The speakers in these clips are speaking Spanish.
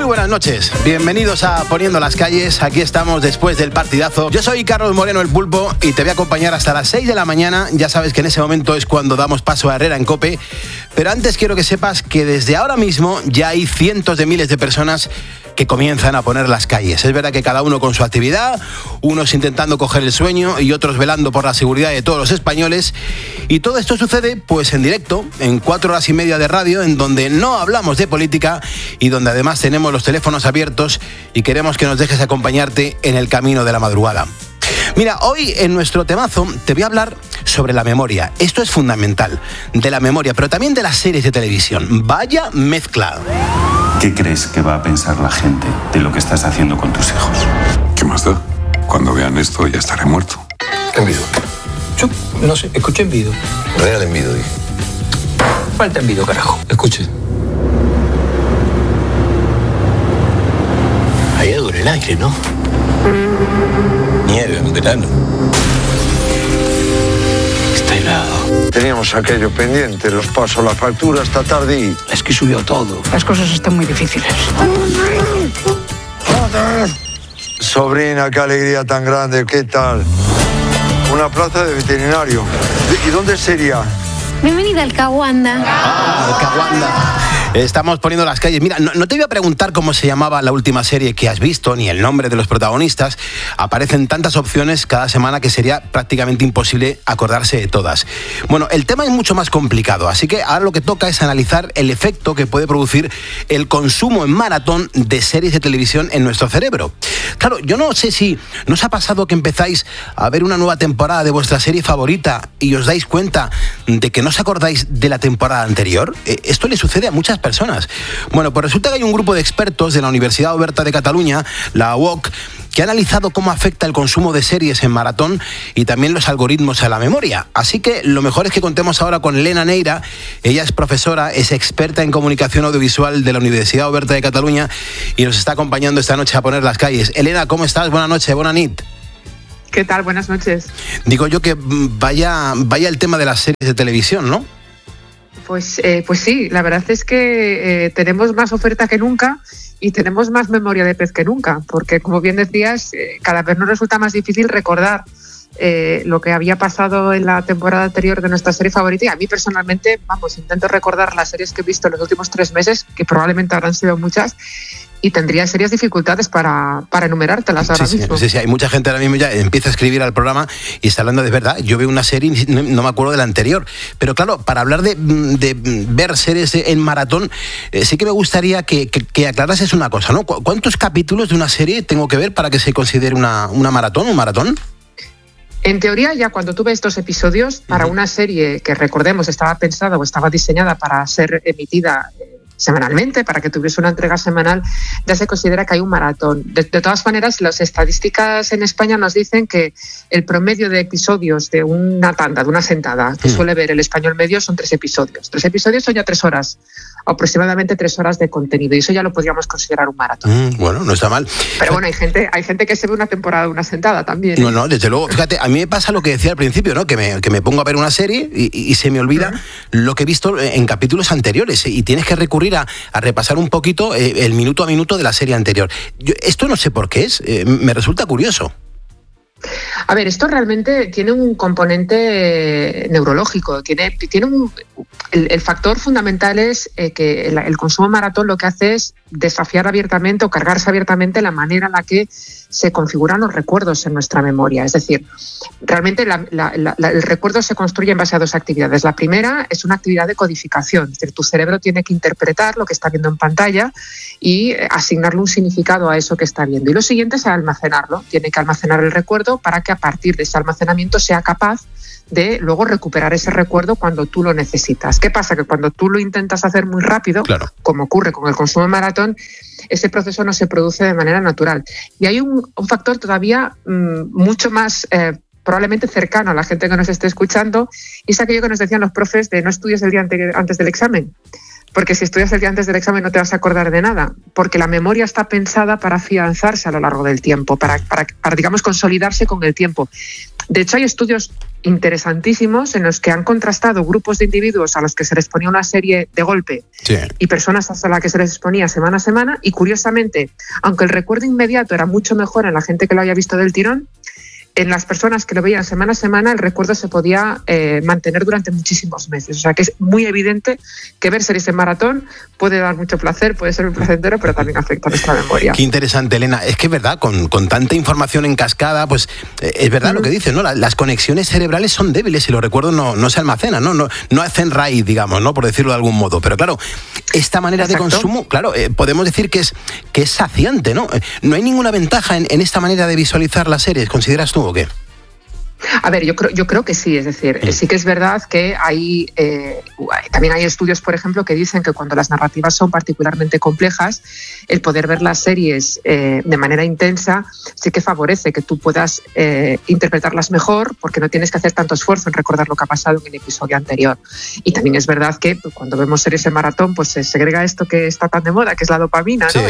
Muy buenas noches, bienvenidos a Poniendo las Calles. Aquí estamos después del partidazo. Yo soy Carlos Moreno, el Pulpo, y te voy a acompañar hasta las 6 de la mañana. Ya sabes que en ese momento es cuando damos paso a Herrera en COPE. Pero antes quiero que sepas que desde ahora mismo ya hay cientos de miles de personas que comienzan a poner las calles. Es verdad que cada uno con su actividad, unos intentando coger el sueño y otros velando por la seguridad de todos los españoles. Y todo esto sucede pues en directo, en 4 horas y media de radio, en donde no hablamos de política y donde además tenemos los teléfonos abiertos y queremos que nos dejes acompañarte en el camino de la madrugada. Mira, hoy en nuestro temazo te voy a hablar sobre la memoria. Esto es fundamental, de la memoria, pero también de las series de televisión. Vaya mezcla. ¿Qué crees que va a pensar la gente de lo que estás haciendo con tus hijos? ¿Qué más da? Cuando vean esto ya estaré muerto. Envido. Yo no sé, escuché envido. Real envido, dije. Falta envido, carajo. Escuche. Allá dura el aire, ¿no? Nieve en verano. Está helado. Teníamos aquello pendiente, los paso la factura esta tarde y... Es que subió todo. Las cosas están muy difíciles. Sobrina, qué alegría tan grande, ¿qué tal? Una plaza de veterinario. ¿Y dónde sería? Bienvenida al Caguanda. Al Caguanda. Estamos poniendo las calles. Mira, no te voy a preguntar cómo se llamaba la última serie que has visto, ni el nombre de los protagonistas. Aparecen tantas opciones cada semana que sería prácticamente imposible acordarse de todas. Bueno, el tema es mucho más complicado, así que ahora lo que toca es analizar el efecto que puede producir el consumo en maratón de series de televisión en nuestro cerebro. Claro, yo no sé si nos ha pasado que empezáis a ver una nueva temporada de vuestra serie favorita y os dais cuenta de que no os acordáis de la temporada anterior. Esto le sucede a muchas personas. Bueno, pues resulta que hay un grupo de expertos de la Universidad Oberta de Cataluña, la UOC, que ha analizado cómo afecta el consumo de series en maratón y también los algoritmos a la memoria. Así que lo mejor es que contemos ahora con Elena Neira. Ella es profesora, es experta en comunicación audiovisual de la Universidad Oberta de Cataluña y nos está acompañando esta noche a poner las calles. Elena, ¿cómo estás? Buenas noches, buena nit. ¿Qué tal? Buenas noches. Digo yo que vaya el tema de las series de televisión, ¿no? Pues sí, la verdad es que tenemos más oferta que nunca y tenemos más memoria de pez que nunca, porque como bien decías, cada vez nos resulta más difícil recordar lo que había pasado en la temporada anterior de nuestra serie favorita. Y a mí personalmente, intento recordar las series que he visto en los últimos 3 meses, que probablemente habrán sido muchas, y tendría serias dificultades para enumerártelas ahora mismo. Sí, hay mucha gente ahora mismo ya empieza a escribir al programa y está hablando de verdad. Yo veo una serie y no me acuerdo de la anterior. Pero claro, para hablar de ver series en maratón, sí que me gustaría que aclarases una cosa, ¿no? ¿Cuántos capítulos de una serie tengo que ver para que se considere una maratón, un maratón? En teoría, ya cuando tú ves estos episodios, para una serie que, recordemos, estaba pensada o estaba diseñada para ser emitida semanalmente, para que tuviese una entrega semanal, ya se considera que hay un maratón. De todas maneras, las estadísticas en España nos dicen que el promedio de episodios de una tanda, de una sentada, que suele ver el español medio, son 3 episodios. 3 episodios son ya 3 horas, aproximadamente 3 horas de contenido, y eso ya lo podríamos considerar un maratón. Bueno, no está mal. Pero bueno, hay gente que se ve una temporada de una sentada también. No, desde luego. Fíjate, a mí me pasa lo que decía al principio, ¿no? Que me pongo a ver una serie y se me olvida lo que he visto en capítulos anteriores y tienes que recurrir a repasar un poquito el minuto a minuto de la serie anterior. Esto no sé por qué es, me resulta curioso. A ver, esto realmente tiene un componente neurológico. El factor fundamental es que el consumo maratón lo que hace es desafiar abiertamente o cargarse abiertamente la manera en la que se configuran los recuerdos en nuestra memoria. Es decir, realmente el recuerdo se construye en base a 2 actividades. La primera es una actividad de codificación. Es decir, tu cerebro tiene que interpretar lo que está viendo en pantalla y asignarle un significado a eso que está viendo. Y lo siguiente es almacenarlo. Tiene que almacenar el recuerdo para que a partir de ese almacenamiento sea capaz de luego recuperar ese recuerdo cuando tú lo necesitas. ¿Qué pasa? Que cuando tú lo intentas hacer muy rápido, claro, como ocurre con el consumo de maratón, ese proceso no se produce de manera natural. Y hay un factor todavía mucho más probablemente cercano a la gente que nos esté escuchando, y es aquello que nos decían los profes de no estudies el día antes del examen. Porque si estudias el día antes del examen no te vas a acordar de nada, porque la memoria está pensada para afianzarse a lo largo del tiempo, para digamos, consolidarse con el tiempo. De hecho, hay estudios interesantísimos en los que han contrastado grupos de individuos a los que se les ponía una serie de golpe y personas a las que se les exponía semana a semana, y curiosamente, aunque el recuerdo inmediato era mucho mejor en la gente que lo había visto del tirón, en las personas que lo veían semana a semana el recuerdo se podía mantener durante muchísimos meses. O sea que es muy evidente que ver series en maratón puede dar mucho placer, puede ser muy placentero, pero también afecta a nuestra memoria. Qué interesante, Elena. Es que es verdad, con tanta información en cascada, pues es verdad lo que dices, ¿no? Las conexiones cerebrales son débiles y los recuerdos no se almacenan, no hacen raíz, digamos, ¿no? Por decirlo de algún modo. Pero claro, esta manera de consumo, claro, podemos decir que es saciante, ¿no? No hay ninguna ventaja en esta manera de visualizar las series, ¿consideras tú o qué? A ver, yo creo que sí, es decir, sí que es verdad que también hay estudios, por ejemplo, que dicen que cuando las narrativas son particularmente complejas, el poder ver las series de manera intensa sí que favorece que tú puedas interpretarlas mejor, porque no tienes que hacer tanto esfuerzo en recordar lo que ha pasado en el episodio anterior. Y también es verdad que cuando vemos series en maratón, pues se segrega esto que está tan de moda, que es la dopamina, ¿no?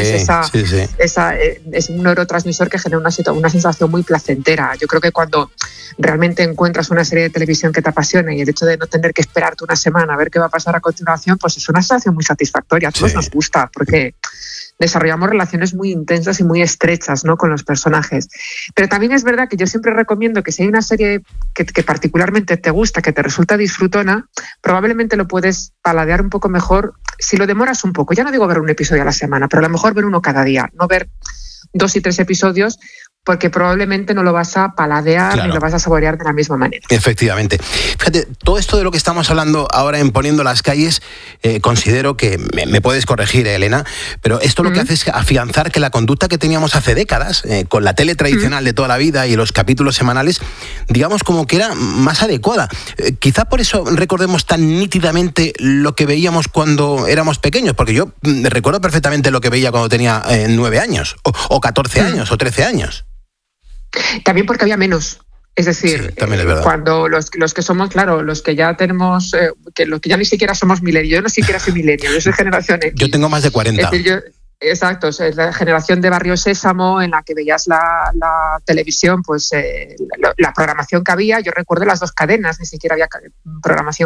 Es un neurotransmisor que genera una sensación muy placentera. Yo creo que cuando realmente encuentras una serie de televisión que te apasiona y el hecho de no tener que esperarte una semana a ver qué va a pasar a continuación, pues es una sensación muy satisfactoria. A todos nos gusta porque desarrollamos relaciones muy intensas y muy estrechas, ¿no?, con los personajes. Pero también es verdad que yo siempre recomiendo que si hay una serie que particularmente te gusta, que te resulta disfrutona, probablemente lo puedes paladear un poco mejor si lo demoras un poco. Ya no digo ver un episodio a la semana, pero a lo mejor ver uno cada día, no ver 2 y 3 episodios, porque probablemente no lo vas a paladear ni lo vas a saborear de la misma manera. Efectivamente. Fíjate, todo esto de lo que estamos hablando ahora en Poniendo las Calles, considero que, me puedes corregir, Elena, pero esto lo que hace es afianzar que la conducta que teníamos hace décadas, con la tele tradicional de toda la vida y los capítulos semanales, digamos como que era más adecuada. Quizá por eso recordemos tan nítidamente lo que veíamos cuando éramos pequeños, porque yo recuerdo perfectamente lo que veía cuando tenía 9 años, o 14 años, o 13 años. También porque había menos. Es decir, cuando los que somos, claro, los que ya tenemos, los que ya ni siquiera somos millennials, yo no siquiera soy millennial, yo soy generación X. Yo tengo más de 40. Es decir, exacto, es la generación de Barrio Sésamo en la que veías la televisión, pues la programación que había, yo recuerdo las 2 cadenas, ni siquiera había programación